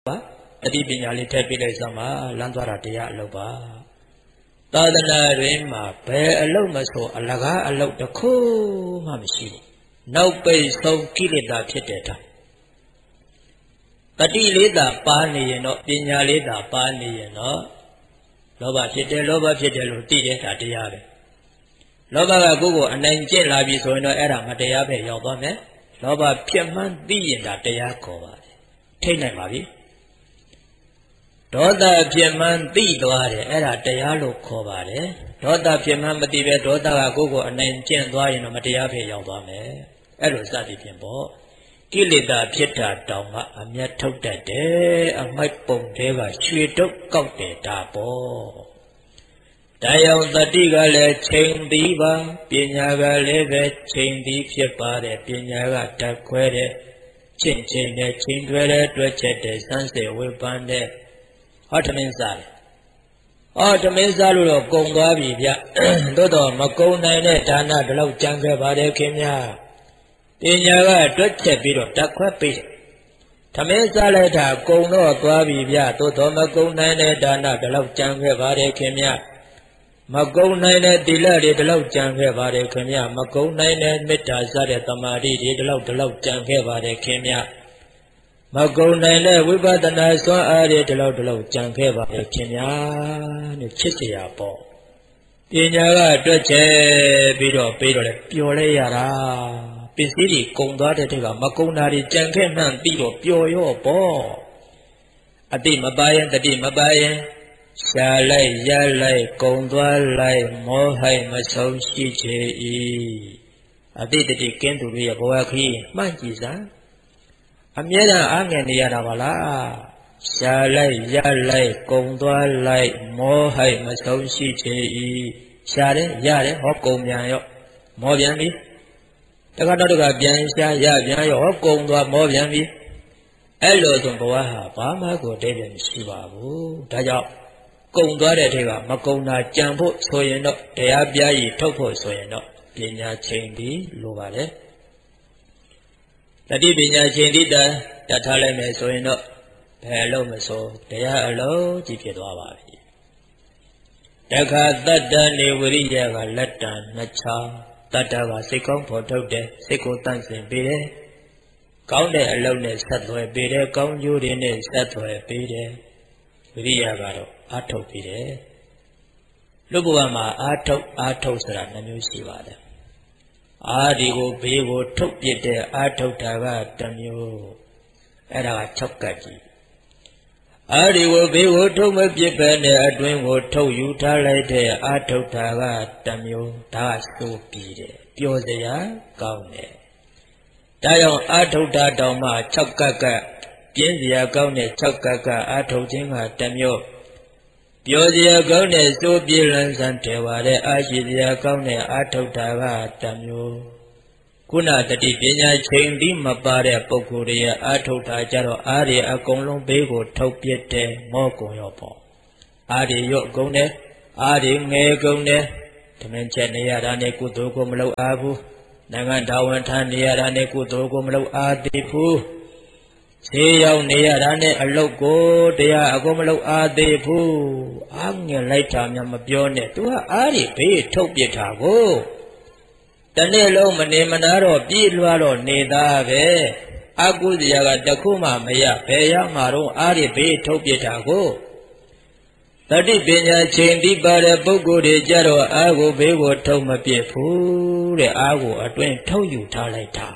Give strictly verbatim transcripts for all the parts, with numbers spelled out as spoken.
တတိပညာလေးထည့်ပေးလိုက်စမ်းပါလမ်းသွားတာတရားအလုပ်ပါသာသနာ့တွင်မှာဘယ်အလုပ်မဆိုအလကားအလုပ်တစ်ခုမှမရှိဘူးနောက်ပိတ်ဆုံးကိလေသာဖြစ်တဲ့တာတတိလေးသာပါနေရင်တော့ပညာလေးသာပါနေရင်တော့လောဘဖြစ်တယ်လောဘဖြစ်တယ်လို့သိတဲ့တာတရားပဲလောဘကကိုယ့်ကိုအနိုင်ကျင့်လာပြီဆိုရင်တော့အဲ့ဒါမတရားပဲရောက်သွားမယ်လောဘဖြစ်မှန်းသိရင်ဒါတရားခေါ်ပါတယ်ထိတ်နိုင်ပါပြီဒေါသဖြစ်မှန်းသိသွားတယ်အဲ့ဒါတရားလို့ခေါ်ပါတယ်ဒေါသဖြစ်မှန်းမသိပဲဒေါသကကိုယ့်ကိုအနိုင်ကျင့်သွားရင်တော့မတရားပဲရောက်သွားမယ်အဲ့လိုစသည်ဖြင့်ပေါ့ကိလေသာဖြစ်တာတောင်မှအမျက်ထုတ်တတ်တယ်အမိုက်ပုံတွေကရွှေတုပ်ကောက်တယ်ဒါပေါ့တရားတတိကလည်းချိန်သည်ပါပညာကလည်းပဲချိန်သည်ဖြစ်ပါတယ်ပညာကတတ်ခွဲတဲ့ချင်းချင်းနဲ့ချင်းတွဲတဲ့တွဲချက်တဲ့စမ်းစေဝေပန်းတဲ့ဟောထမင်းစားတယ်ဟောထမင်းစားလို့တော့ကုံသွားပြီဗျသို့တော့မကုံနိုင်တဲ့ဒါနဒီလောက်ကြံခဲ့ပါတယ်ခင်ဗျာပညာကတွက်ချက်ပြီးတော့တတ်ခွဲပေးတယ်ထမင်းစားလိုက်တာကုံတော့သွားပြီဗျသို့တော့မကုံနိုင်တဲ့ဒါနဒီလောက်ကြံခဲ့ပါတယ်ခင်ဗျာမကုံနိုင်တဲ့တိလတွေဒီလောက်ကြံခဲ့ပါတယ်ခင်ဗျမကုံနိုင်တဲ့မေတ္တာစတဲ့တမာတိတွေဒီလောက်ဒီလောက်ကြံခဲ့ပါတယ်ခင်ဗျမကုံနိုင်တဲ့ဝိပဿနာစွမ်းအားတွေဒီလောက်ဒီလောက်ကြံခဲ့ပါတယ်ခင်ဗျနဲ့ချစ်စရာပေါ့ပညာကတွက်ချက်ပြီးတော့ပြီးတော့လေပျော်လဲရတာပစ္စည်းတွေကုံသွားတဲ့တည်းကမကုံတာတွေကြံခဲ့မှန်းပြီးတော့ပျော်ရော့ပေါ့အတိမပါရင်တတိမပါရင်ရှာလိုက်ရလိုက်ကုံသွားလိုက်မောဟိုက်မဆုံးရှိချေ၏အတိတတိကင်းသူတွေရဲ့ဘဝခရီးမှန်ကြည့်စမ်းအမြဲတမ်းအားငယ်နေရတာပါလားရှာလိုက်ရလိုက်ကုံသွားလိုက်မောဟိုက်မဆုံးရှိချေ၏ရှာတယ်ရတယ်ဟောကုံပြန်ရော့မောပြန်ပြီတခါတော့တခါပြန်ရှာရပြန်ရော့ဟောကုံသွားမောပြန်ပြီအဲ့လိုဆိုဘဝဟာဘာမှကိုတည်းပြန်မရှိပါဘူးဒါကြောင့်ကုံသွားတဲ့ထဲကမကုံတာကြံဖို့ဆိုရင်တော့တရားပြားကြီးထုတ်ဖို့ဆိုရင်တော့ပညာချိန်ပြီးလိုပါတယ်တတိပညာချိန်တိတတတ်ထားလိုက်မယ်ဆိုရင်တော့ဘယ်အလုံးမဆိုတရားအလုံးကြီးဖြစ်သွားပါပြီတခါတတ္တနေဝရိယကလက်တံနှစ်ချောင်းတတ္တကစိတ်ကောင်းဖို့ထုတ်တယ်စိတ်ကိုတန့်စင်ပေးတယ်ကောင်းတဲ့အလုံးနဲ့ဆက်သွယ်ပေးတယ်ကောင်းကျိုးတွေနဲ့ဆက်သွယ်ပေးတယ်ဝိရိယကတော့အာထုတ်ပြီးတယ်လူဘဝမှာအာထုတ်အာထုတ်ဆိုတာနှမျိုးရှိပါတယ်အာဒီကိုဘေးကိုထုတ်ပြတဲ့အာထုတ်တာကတစ်မျိုးအဲ့ဒါက၆ကတ်ကြီးအာဒီကိုဘေးကိုထုတ်မပြစ်ပဲနဲ့အတွင်းကိုထုတ်ယူထားလိုက်တဲ့အာထုတ်တာကတစ်မျိုးဒါကစိုးပြီးတယ်ပျော်စရာကောင်းတယ်ဒါကြောင့်အာထုတ်တာတောင်မှ၆ကတ်ကပြင်းစရာကောင်းတဲ့၆ကတ်ကအာထုတ်ခြင်းကတစ်မျိုးပြောစရာကောင်းတဲ့စိုးပြေလန်းဆန်းတယ်ပါတဲ့အာရှိစရာကောင်းတဲ့အာထုတ်တာကတစ်မျိုးခုနတတိပညာချိန်ပြီးမပါတဲ့ပုဂ္ဂိုလ်ရဲ့အာထုတ်တာကြတော့အားရအကုန်လုံးဘေးကိုထုတ်ပြတဲ့မောကုံရောပေါ့အားရရော့ကုန်တယ်အားရငယ်ကုန်တယ်ဓမင်းချက်နေရတာနဲ့ကုသိုလ်ကိုမလုပ်အားဘူးနိုင်ငံတော်ဝန်ထမ်းနေရတာနဲ့ကုသိုလ်ကိုမလုပ်အားသေးဘူးဈေးရောက်နေရတာနဲ့အလုတ်ကိုတရားအကုန်မလုပ်အားသေးဘူးအားငယ်လိုက်တာများမပြောနဲ့သူကအားရဘေးထုတ်ပြတာကိုတနေ့လုံးမနေမနာတော့ပြေးလွှားတော့နေသားပဲအကုသရာကတခုမှမရဘယ်ရမှာတော့အားရဘေးထုတ်ပြတာကိုတတိပညာချိန်တိပါတဲ့ပုဂ္ဂိုလ်တွေကြတော့အားကိုဘေးကိုထုတ်မပြစ်ဘူးတဲ့အားကိုအတွင်းထုတ်ယူထားလိုက်တာ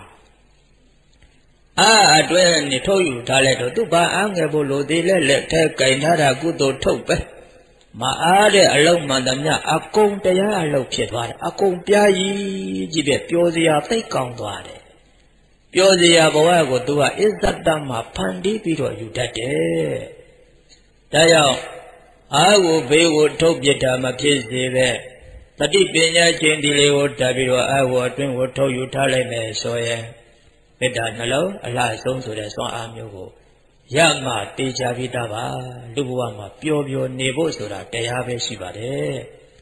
အားအတွင်းနေထုတ်ယူထားလိုက်တော့သူဘာအားငယ်ဖို့လိုသေးလဲလက်ထဲကင်ထားတာကုသိုလ်ထုတ်ပဲမအားတဲ့အလုံးမှန်သမျှအကုန်တရားအလုံးဖြစ်သွားတယ်အကုန်ပြားကြီးကြီးပဲပျော်စရာသိကောင်းသွားတယ်ပျော်စရာဘဝကိုသူကအစ္ဆတမှာဖန်တီးပြီးတော့ယူတတ်တယ်ဒါကြောင့်အားကိုဘေးကိုထုတ်ပြတာမဖြစ်စေပဲတတိပညာချင်းဒီလေးကိုတတ်ပြီးတော့အားကိုအတွင်းကိုထုတ်ယူထားလိုက်မယ်ဆိုရင်မေတ္တာနှလုံးအလှဆုံးဆိုတဲ့စွမ်းအားမျိုးကိုရမှတေချာပြီးသားပါလူဘဝမှာပျော်ပျော်နေဖို့ဆိုတာတရားပဲရှိပါတယ်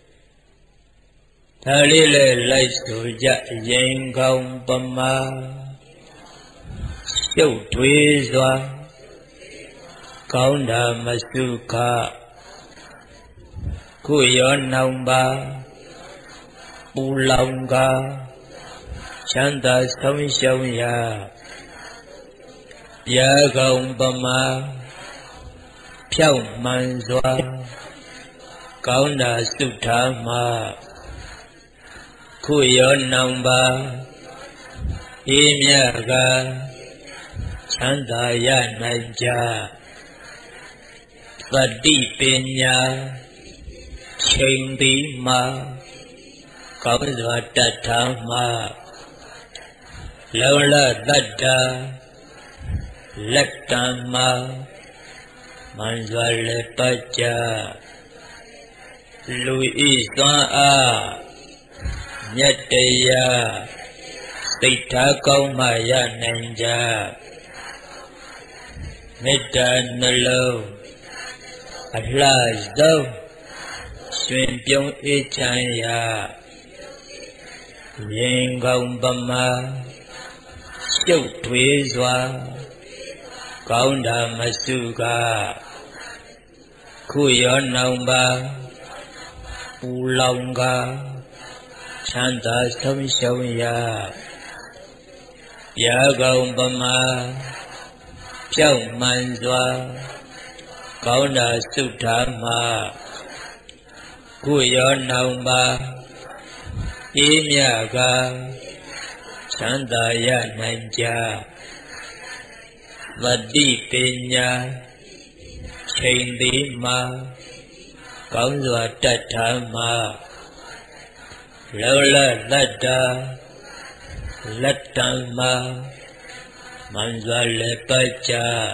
ဒါလေးလေလိုက်ဆိုကြရင်ကောင်းပမာရှုပ်ထွေးစွာကောင်းတာမစုခခုရောနောင်ပါပူလောင်ကချမ်းသာဆုံးရှုံးရာပြာကောင်ပမာဖြောက်မှန်စွာကောင်းတာစုထားမှာခုရောနောင်ပါအေးမြတ်ကချမ်းသာရနိုင်ကြသတိပညာချိန်သည်မှာကောင်းစွာတတ်ထားမှာလောလတတ္တာလက်တံမှာမန်စွာလက်ပတ်ကြလူဤစွမ်းအားမြတ်တရားစိတ်ထားကောင်းမှရနိုင်ကြမေတ္တာနှလုံးအလှဆုံးရွှင်ပြုံးအေးချမ်းရာရင်ကောင်းပမာရှုပ်ထွေးစွာကောင်းတာမစုကခုရောနောင်ပါပူလောင်ကချမ်းသာဆုံးရှုံးရာပြာကောင်ပမာဖြောက်မှန်စွာကောင်းတာစုထားမှာခုရောနောင်ပါအေးမြတ်ကချမ်းသာရနိုင်ကြသတိပညာချိန်သည်မှာကောင်းစွာတတ်ထားမှာလောလတတ္တာလက်တံမှာမန်စွာလက်ပတ်ကြ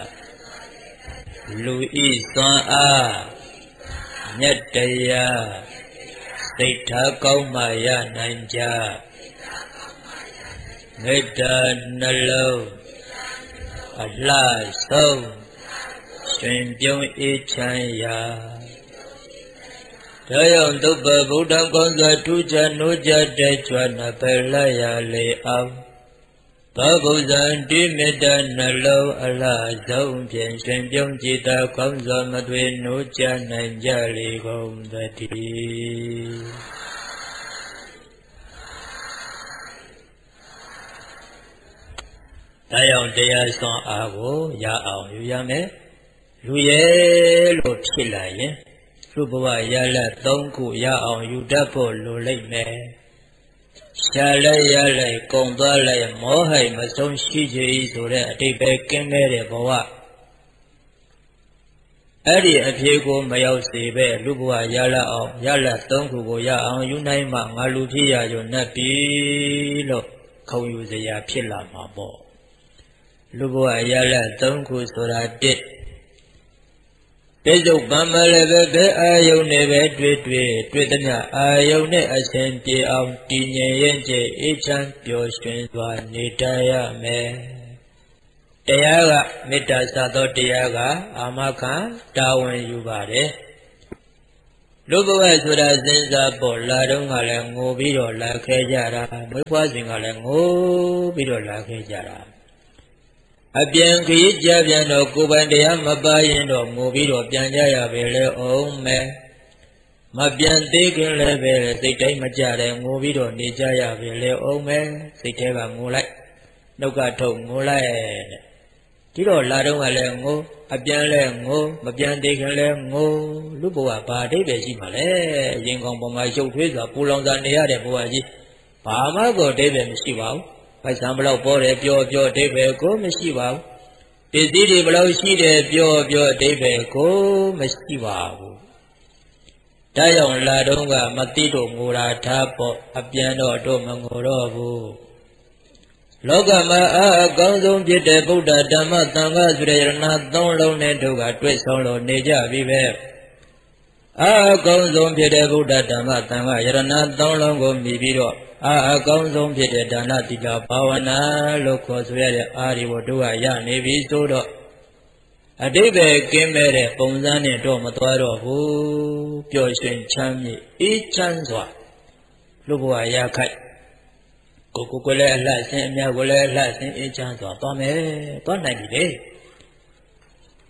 လူဤစွမ်းအားမြတ်တရားစိတ်ထားကောင်းမှရနိုင်ကြမေတ္တာနှလုံးအလှဆုံးရွှင်ပြုံးအေးချမ်းရာတရားသုဘဗုဒ္ဓကောင်းစွာထူးခြားနိုးကြတဲ့ကျွမ်းနာပဲလာရလေအောင်သောဗုဒ္ဓံတိမေတ္တာနှလုံးအလှဆုံးဖြင့်ရွှင်ပြုံးကြည်သာကောင်းစွာမသွေနိုးကြနိုင်ကြလေကုန်သတည်းတရားတရားစွမ်းအားကိုရအောင်ယူရမယ်လူရဲ့လို့ဖြစ်လာရင်လူဘဝရလက်သုံးခုရအောင်ယူတတ်ဖို့လိုလိမ့်မယ်ရှာလိုက်ရလိုက်ကုံသွားလိုက်မောဟိတ်မဆုံးရှိချေဆိုတဲ့အတိတ်ပဲကင်းမဲ့တဲ့ဘဝအဲ့ဒီအဖြေကိုမရောက်စေပဲလူဘဝရလက်အောင်ရလက်သုံးခုကိုရအောင်ယူနိုင်မှငါလူဖြစ်ရကြနဲ့ပြီလို့ခုံယူစရာဖြစ်လာမှာပေါ့လူဘဝရလက်သုံးခုဆိုတာတစ်တိကျဗမ္မလည်းပဲဘယ်အာယုန်နဲ့ပဲတွေ့တွေ့တွေ့သမျှအာယုန်နဲ့အစဉ်ပြေအောင်တည်ငြိမ်ရင်ကျအေးချမ်းပျော်ရွှင်စွာနေတတ်ရမယ်တရားကမေတ္တာစသောတရားကအာမခံတာဝန်ယူပါတယ်လူဘဝဆိုတာစဉ်းစားပေါ်လာတော့ကလည်းငိုပြီးတော့လာခဲ့ကြတာမွေးဖွားစဉ်ကလည်းငိုပြီးတော့လာခဲ့ကြတာအပြန်ခရီးကြပြန်တော့ကိုယ်ပိုင်တရားမပါရင်တော့ငိုပြီးတော့ပြန်ကြရပဲလေအောင်မယ်မပြန်သေးခင်လည်းပဲစိတ်တိုင်းမကြတဲ့ငိုပြီးတော့နေကြရပဲလေအောင်မယ်စိတ်ထဲကငိုလိုက်နှုတ်ကထုတ်ငိုလိုက်တဲ့ဒီတော့လာတော့ကလည်းငိုအပြန်လည်းငိုမပြန်သေးခင်လည်းငိုလူဘဝဘာအဓိပ္ပာယ်ရှိမှလဲရင်ကောင်ပေါ်မှာရုပ်ထွေးစွာပူလောင်စွာနေရတဲ့ဘဝကြီးဘာမှကိုအဓိပ္ပာယ်မရှိပါဘူးပိုက်ဆံဘလောက်ပေါ်တယ်ပြောပြောအဓိပ္ပာယ်ကိုမရှိပါဘူးပစ္စည်းတွေဘလောက်ရှိတယ်ပြောပြောအဓိပ္ပာယ်ကိုမရှိပါဘူးဒါကြောင့်လာတော့ကမသိတော့ငိုတာထားပေါ့အပြန်တော့တော့မငိုတော့ဘူးလောကမှာအာအကောင်းဆုံးဖြစ်တဲ့ဗုဒ္ဓဓမ္မသံဃာဆိုတဲ့ယရဏသုံးလုံးနဲ့တို့ကတွေ့ဆုံလို့နေကြပြီပဲအာအကောင်းဆုံးဖြစ်တဲ့ဗုဒ္ဓဓမ္မသံဃာယရဏသုံးလုံးကိုမြည်ပြီးတော့အာအကောင်းဆုံးဖြစ်တဲ့ဒါနသီလဘာဝနာလို့ခေါ်ဆိုရတဲ့အာဒီဝတ္ထုကရနေပြီဆိုတော့အတိပ္ပယ်ကင်းမဲ့တဲ့ပုံစံနဲ့တော့မသွားတော့ဘူးပျော်ရွှင်ချမ်းမြေ့အေးချမ်းစွာလူဘဝရခိုက်ကိုကိုကိုလည်းအလှဆင်းအများကိုလည်းအလှဆင်းအေးချမ်းစွာသွားမယ်သွားနိုင်ပြီလေ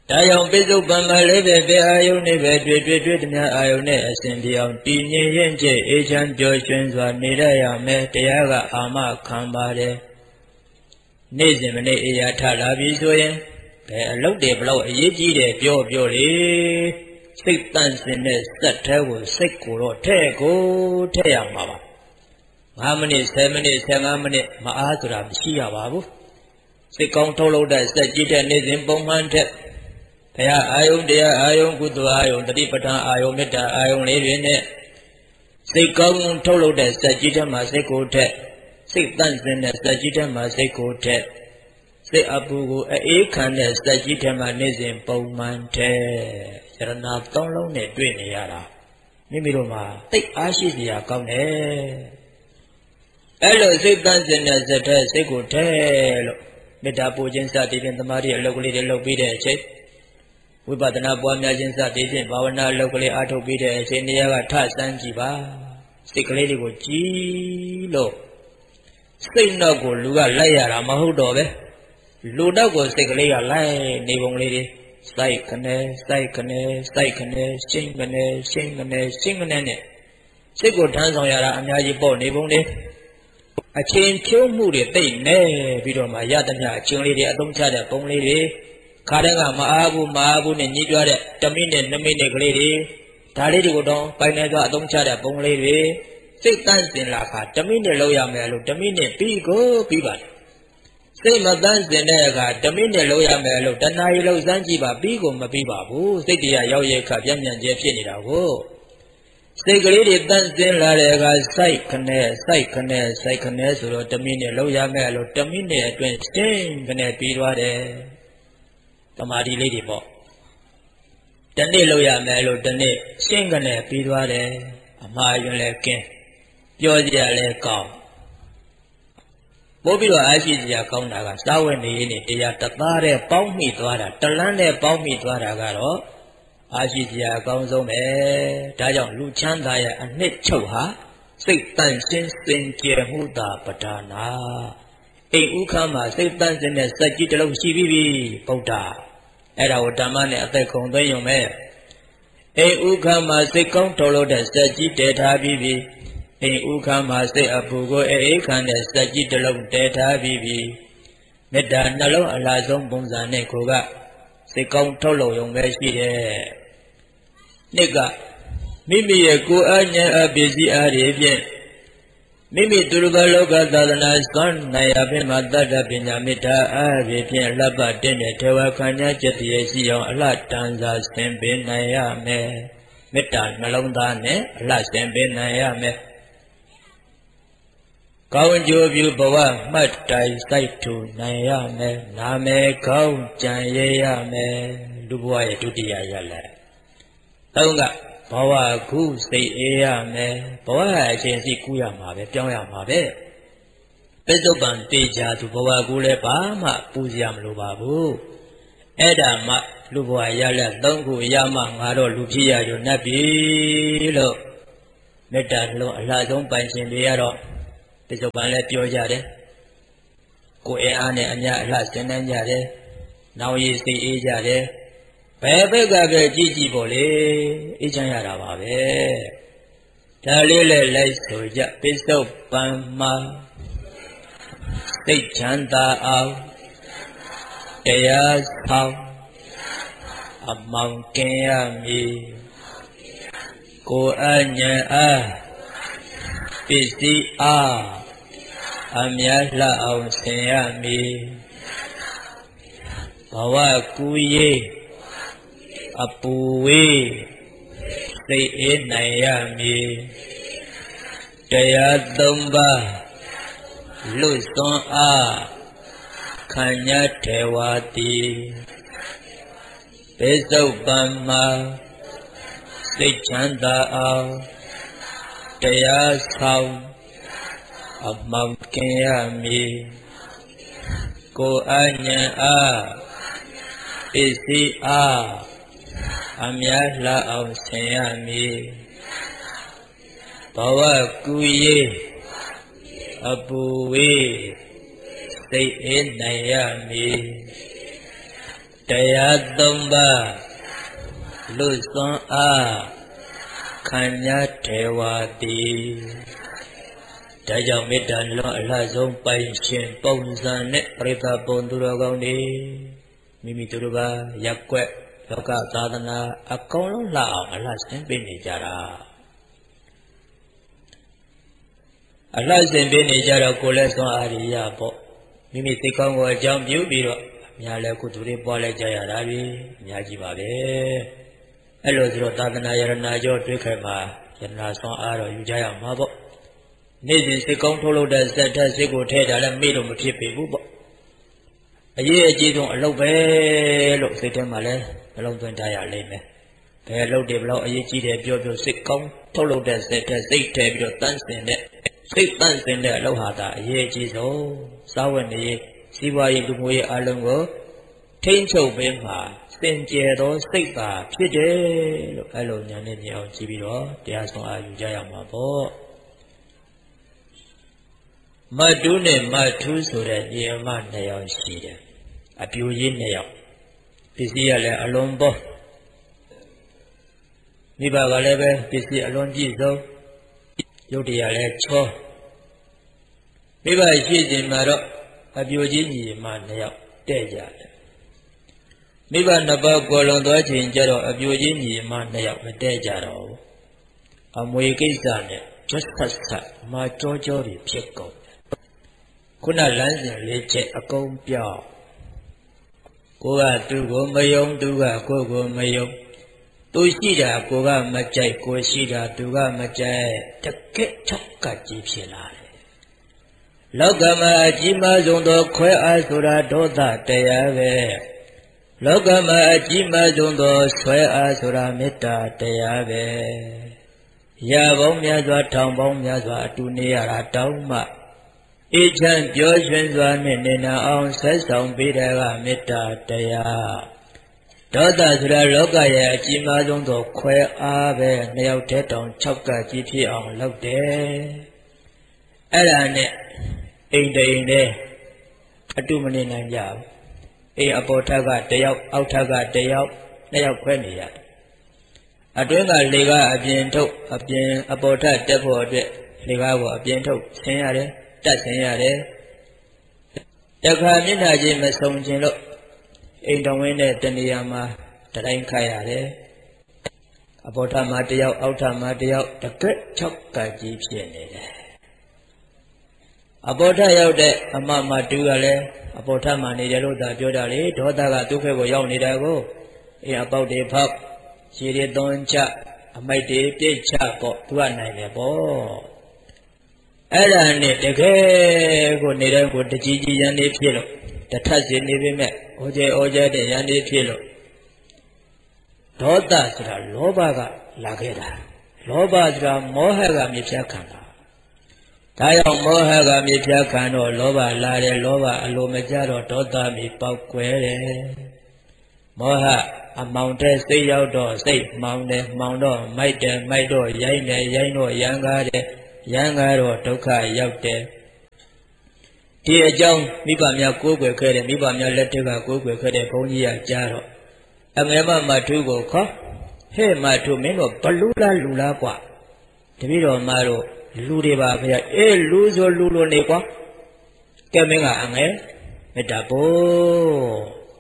ဒါကြောင့်ပိဿုပံမှာလေးပဲပဲအာယုန်နဲ့ပဲတွေ့တွေ့တွေ့တည်းအာယုန်နဲ့အစဉ်ပြောင်းတည်ငြိမ်ရင်ကျအေးချမ်းပျော်ရွှင်စွာနေရရမယ်တရားကအာမခံပါတယ်နေ့စဉ်မနေ့အေးရထလာပြီဆိုရင်ဘယ်အလုပ်တွေဘလို့အရေးကြီးတယ်ပြောပြောလေစိတ်တန့်စင်တဲ့စက်ထဲကိုစိတ်ကိုတော့ထဲ့ကိုထဲ့ရမှာပါငါးမိနစ်ဆယ်မိနစ်ဆယ်ငါးမိနစ်မအားဆိုတာမရှိရပါဘူးစိတ်ကောင်းထုတ်လုပ်တဲ့စက်ကြီးတဲ့နေ့စဉ်ပုံမှန်တဲ့တရားအာယုန်တရားအာယုန်ကုသအာယုန်တတိပဋ္ဌာန်အာယုန်မေတ္တာအာယုန်လေးတွေနဲ့စိတ်ကောင်းထုတ်လုပ်တဲ့စက်ကြီးတဲ့မှာစိတ်ကိုထက်စိတ်တန့်စင်တဲ့စက်ကြီးတဲ့မှာစိတ်ကိုထက်စိတ်အပူကိုအေးခံတဲ့စက်ကြီးတဲ့မှာနေ့စဉ်ပုံမှန်တဲ့ယရနာသုံးလုံးနဲ့တွေ့နေရတာမိမိတို့မှာသိအားရှိစရာကောင်းတယ်အဲ့လိုစိတ်တန့်စင်တဲ့စက်တဲ့စိတ်ကိုထဲလို့မေတ္တာပူခြင်းစသည်ဖြင့်သမာဓိအလုပ်ကလေးတွေလုပ်ပြီးတဲ့အချိန်ဝိပဿနာပွားများခြင်းစသည်ဖြင့်ဘာဝနာအလုပ်ကလေးအားထုတ်ပြီးတဲ့အချိန်နေရာကထဆန်းကြည့်ပါစိတ်ကလေးတွေကိုကြည်လို့စိတ်တော့ကိုလူကလိုက်ရတာမဟုတ်တော့ပဲလူတော့ကိုစိတ်ကလေးကလိုက်နေပုံလေးတွေစိုက်ခနဲစိုက်ခနဲစိုက်ခနဲရှင်းခနဲရှင်းခနဲရှင်းခနဲနဲ့စိတ်ကိုထမ်းဆောင်ရတာအများကြီးပေါ့နေပုံလေးအချင်းဖြိုးမှုတွေတိတ်နေပြီးတော့မှရသမျှအချင်းလေးတွေအသုံးချတဲ့ပုံလေးတွေခါတဲ့ကမအားဘူးမအားဘူးနဲ့ညှိကြတဲ့တစ်မိနစ်နှစ်မိနစ်ကလေးတွေဒါလေးတွေကိုတော့ပိုင်နေကြအသုံးချတဲ့ပုံလေးတွေစိတ်တန့်စင်လာခါတစ်မိနစ်လောက်ရမယ်လို့တစ်မိနစ်ပြီးကိုပြီးပါတယ်စိတ်မတန့်စင်တဲ့အခါတစ်မိနစ်လောက်ရမယ်လို့တဏှာကြီးလောက်စမ်းကြည့်ပါပြီးကိုမပြီးပါဘူးစိတ်တရားရောက်ရဲ့ခါပြန်ပြန်ကျဲဖြစ်နေတာကိုစိတ်ကလေးတွေတန့်စင်လာတဲ့အခါစိုက်ခနဲ့စိုက်ခနဲ့စိုက်ခနဲ့ဆိုတော့တစ်မိနစ်လောက်ရမယ်လို့တစ်မိနစ်အတွင်းရှင်းခနဲ့ပြီးသွားတယ်တမာတိလေးတွေပေါ့တနေ့လောက်ရမယ်လို့တနေ့ရှင်းခနဲ့ပြီးသွားတယ်အမှားယွန်းလဲကင်းပြောကြရလဲကောင်းပို့ပြီးတော့အားရှိစရာကောင်းတာကစာဝတ်နေနေတရားတသားတဲ့ပေါင်းမိသွားတာတလန်းနဲ့ပေါင်းမိသွားတာကတော့အားရှိစရာအကောင်းဆုံးပဲဒါကြောင့်လူချမ်းသာရဲ့အနှစ်ချုပ်ဟာစိတ်တန့်ရှင်းစင်ကြယ်မှုသာပဋ္ဌာနာအိမ်ဥခမ်းမှာစိတ်တန့်စင်တဲ့စက်ကြီးတစ်လုံးရှိပြီးပြီဗုဒ္ဓအဲ့ဒါကိုဓမ္မနဲ့အသက်ခုံသွင်းရုံပဲအိမ်ဥခမ်းမှာစိတ်ကောင်းထုတ်လို့တဲ့စက်ကြီးတည်ထားပြီးပြီအိမ်ဥခမ်းမှာစိတ်အပူကိုအေးခံတဲ့စက်ကြီးတစ်လုံးတည်ထားပြီးပြီမေတ္တာနှလုံးအလားဆုံးပုံစံနဲ့ကိုကစိတ်ကောင်းထုတ်လို့ရုံပဲရှိတယ်နှစ်ကမိမိရဲ့ကိုယ်အဉာဏ်အပစ္စည်းအားဖြင့်မိမိသူတစ်ပါးလောကသာသနာစွမ်းနိုင်ရဖြင့်မှာတတ္တပညာမေတ္တာအားဖြင့်လှပတဲ့တဲ့ထေဝခံညာကျက်တည်းရှိအောင်အလှတန်စာဆင်ပေးနိုင်ရမယ်မေတ္တာနှလုံးသားနဲ့အလှဆင်ပေးနိုင်ရမယ်ကောင်းကျိုးပြုဘဝမှတ်တိုင်စိုက်ထူနိုင်ရမယ်နာမည်ကောင်းကြံရရမယ်လူဘဝရဲ့ဒုတိယရလဒ်သုံးကဘဝကူးစိတ်အေးရမယ်ဘဝအချင်းစီကူးရမှာပဲပြောင်းရမှာပဲပိဿုပံတေချာသူဘဝကူးလည်းဘာမှပူစရာမလိုပါဘူးအဲ့ဒါမှလူဘဝရလဒ်သုံးခုရမှငါတော့လူဖြစ်ရရနတ်ပြီလို့မေတ္တာလုံးအလှဆုံးပိုင်ရှင်တွေကတော့ပိဿုပံလည်းပြောကြတယ်ကိုယ်အင်အားနဲ့အများအလှဆင်နှံကြတယ်နောင်ရည်စိတ်အေးကြတယ်ဘယ်ဘက်ကပဲကြည့်ကြည့်ပေါ့လေအေးချမ်းရတာပါပဲဒါလေးလည်းလိုက်ဆိုကြပိဿုပံမှာစိတ်ချမ်းသာအောင်တရားဆောင်အမောင်ကင်ရမည်ကိုယ်အဉာဏ်အားပစ္စည်းအားအမြတ်လှအောင်ဆင်ရမည်ဘဝကူရေးအပူဝေးစိတ်အေးနိုင်ရမည်တရားသုံးပါးလွတ်စွန်အားခံရထေဝတိပိဿုပံမှာစိတ်ချမ်းသာအောင်တရားဆောင်အမောင်ကင်ရမည်ကိုယ်အဉာဏ်အားပစ္စည်းအားအမြတ်လှအောင်ဆင်ရမည်ဘဝကူရေးအပူဝေးစိတ်အေးနိုင်ရမည်တရားသုံးပါးလွတ်စွမ်းအားခံရထေဝတိဒါကြောင့်မေတ္တာလွန်အလှဆုံးပိုင်ရှင်ပုံစံနဲ့ပရိသတ်ပုံသူတော်ကောင်းတွေမိမိတို့ကရက်ွက်လောကသာသနာအကုန်လုံးလှအောင်အလှဆင်ပေးနေကြတာအလှဆင်ပေးနေကြတော့ကိုယ်လည်းစွမ်းအားရပေါ့မိမိသိကောင်းကိုအကြောင်းပြုပြီးတော့အများလည်းကုသိုလ်တွေပွားလဲကြရတာပြီအများကြီးပါပဲအဲ့လိုဆိုတော့သာသနာယရနာကျော်တွေ့ခဲ့မှာယရနာစွမ်းအားတော့ယူကြရမှာပေါ့နေ့စဉ်စိတ်ကောင်းထုတ်လို့တဲ့စက်ထက်စိတ်ကိုထဲတာလည်းမေ့လို့မဖြစ်ပေဘူးပေါ့အရေးအကြီးဆုံးအလုပ်ပဲလို့စိတ်ထဲမှာလည်းနှလုံးသွင်းထားရလိမ့်မယ်ဘယ်အလုပ်တွေဘလို့အရေးကြီးတယ်ပြောပြောစိတ်ကောင်းထုတ်လို့တဲ့စက်ထက်စိတ်ထဲပြီးတော့တန်းစင်တဲ့စိတ်တန့်စင်တဲ့အလုပ်ဟာဒါအရေးကြီးဆုံးစာဝတ်နေရေးစီးပွားရေးလူမှုရေးအလုံးကိုထိန်းချုပ်ပေးမှာစင်ကြယ်သောစိတ်သာဖြစ်တယ်လို့အဲ့လိုညာနဲ့မြင်အောင်ကြည့်ပြီးတော့တရားဆုံးအားယူကြရမှာပေါ့မတုနဲ့မထုဆိုတဲ့ညီအမနှစ်ယောက်ရှိတယ်အပြူကြီးနှစ်ယောက်ပစ္စည်းရလည်းအလွန်ပေါ်မိဘကလည်းပဲပစ္စည်းအလွန်ပြည့်စုံရုပ်တရားလည်းချောမိဘရှိခြင်းမှာတော့အပြိုကြီးညီမနှစ်ယောက်တဲ့ကြတယ်မိဘနှစ်ပါးကိုလွန်သွားခြင်းကြတော့အပြိုကြီးညီမနှစ်ယောက်မတဲ့ကြတော့ဘူးအမွေကိစ္စနဲ့ကျွတ်ဆက်ဆက်မာကြောကြောတွေဖြစ်ကုန်တယ်ခုနလမ်းစဉ်လေးချက်အကုန်ပြောင်းကိုကသူ့ကိုမယုံသူကကိုယ်ကိုမယုံသူရှိတာကိုကမကြိုက်ကိုရှိတာသူကမကြိုက်တကက်ချက်ကကြီးဖြစ်လာတယ်လောကမှာအကြီးမားဆုံးသောခွဲအားဆိုတာဒေါသတရားပဲလောကမှာအကြီးမားဆုံးသောဆွဲအားဆိုတာမေတ္တာတရားပဲရာပေါင်းများစွာထောင်ပေါင်းများစွာအတူနေရတာတောင်းမှအေးချမ်းပြောရွှင်စွာနဲ့နေနာအောင်ဆက်ဆောင်ပေးတဲ့ကမေတ္တာတရားဒေါသဆိုတာလောကရဲ့အကြီးမားဆုံးသောခွဲအားပဲနှစ်ယောက်တည်းတောင်၆ကကြီးဖြစ်အောင်လုပ်တယ်အဲ့ဒါနဲ့အိမ်တိန်နဲ့အတူမနေနိုင်ကြဘူးအိမ်အပေါ်ထက်ကတယောက်အောက်ထက်ကတယောက်နှစ်ယောက်ခွဲနေရတယ်အတွင်းကလေကအပြင်ထုတ်အပြင်အပေါ်ထက်တက်ဖို့အတွက်လေကားကိုအပြင်ထုတ်ဆင်းရတယ်တက်ဆင်းရတယ်တခါမျက်နှာချင်းမဆုံခြင်းလို့အိမ်တော်ဝင်းတဲ့တနေရာမှာတတိုင်းခိုက်ရတယ်အပေါ်ထမှာတယောက်အောက်ထမှာတယောက်တကက်၆ကကြီးဖြစ်နေတယ်အပေါ်ထရောက်တဲ့အမမတူကလည်းအပေါ်ထမှာနေတယ်လို့သာပြောတာလေဒေါသကဒုက္ခကိုရောက်နေတာကိုအေးအပေါက်တွေဖောက်ခြေတွေသွန်းချအမိုက်တွေပြစ်ချပေါ့သူကနိုင်တယ်ပေါ့အဲ့ဒါနဲ့တကယ်ကိုနေတဲ့ကိုတကြီးကြီးရန်နေဖြစ်လို့တထက်စီနေပေမဲ့ဩကျဲဩကျဲတဲ့ရန်နေဖြစ်လို့ဒေါသဆိုတာလောဘကလာခဲ့တာလောဘဆိုတာမောဟကမြစ်ဖြတ်ခံတာဒါကြောင့်မောဟကမြစ်ဖြတ်ခံတော့လောဘလာတယ်လောဘအလိုမကျတော့ဒေါသမြစ်ပေါက်ကွဲတယ်မောဟအမောင်တဲ့စိတ်ရောက်တော့စိတ်မောင်တယ်မောင်တော့မိုက်တယ်မိုက်တော့ရိုင်းတယ်ရိုင်းတော့ရန်ကားတယ်ရန်ကားတော့ဒုက္ခရောက်တယ်ဒီအကြောင်းမိဘများကိုးကွယ်ခဲ့တဲ့မိဘများလက်ထက်ကကိုးကွယ်ခဲ့တဲ့ဘုန်းကြီးကကြားတော့အငယ်မမထုကိုခေါ်ဟဲ့မထုမင်းတို့ဘလူလားလူလားกว่าတပည့်တော်မတို့လူတွေပါဗျာအေးလူဆိုလူလိုနေကွာကဲမင်းကအငယ်မေတ္တာပို့